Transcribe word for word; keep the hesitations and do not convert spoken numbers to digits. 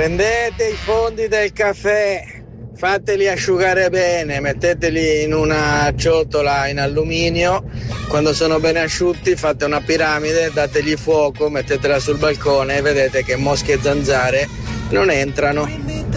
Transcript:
Prendete i fondi del caffè, fateli asciugare bene, metteteli in una ciotola in alluminio, quando sono ben asciutti fate una piramide, dategli fuoco, mettetela sul balcone e vedete che mosche e zanzare non entrano.